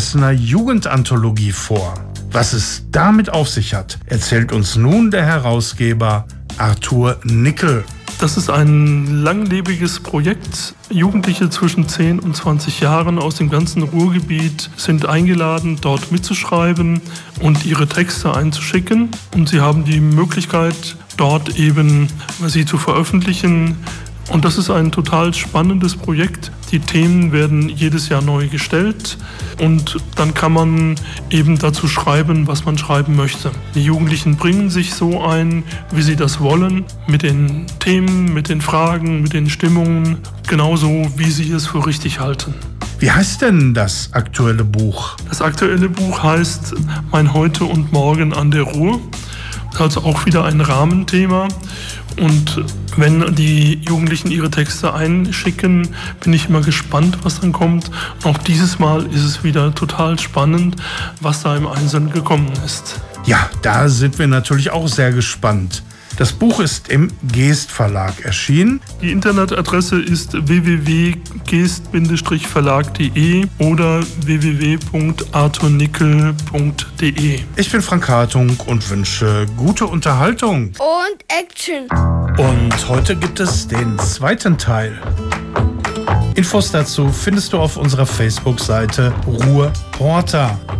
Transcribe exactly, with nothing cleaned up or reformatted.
Essener Jugendanthologie vor. Was es damit auf sich hat, erzählt uns nun der Herausgeber Arthur Nickel. Das ist ein langlebiges Projekt. Jugendliche zwischen zehn und zwanzig Jahren aus dem ganzen Ruhrgebiet sind eingeladen, dort mitzuschreiben und ihre Texte einzuschicken. Und sie haben die Möglichkeit, dort eben sie zu veröffentlichen. Und das ist ein total spannendes Projekt. Die Themen werden jedes Jahr neu gestellt und dann kann man eben dazu schreiben, was man schreiben möchte. Die Jugendlichen bringen sich so ein, wie sie das wollen, mit den Themen, mit den Fragen, mit den Stimmungen, genauso wie sie es für richtig halten. Wie heißt denn das aktuelle Buch? Das aktuelle Buch heißt Mein Heute und Morgen an der Ruhr. Also auch wieder ein Rahmenthema. Und wenn die Jugendlichen ihre Texte einschicken, bin ich immer gespannt, was dann kommt. Und auch dieses Mal ist es wieder total spannend, was da im Einzelnen gekommen ist. Ja, da sind wir natürlich auch sehr gespannt. Das Buch ist im Geest Verlag erschienen. Die Internetadresse ist w w w punkt geest verlag punkt de oder w w w punkt arthur nickel punkt de. Ich bin Frank Hartung und wünsche gute Unterhaltung. Und Action. Und heute gibt es den zweiten Teil. Infos dazu findest du auf unserer Facebook-Seite Ruhrporter.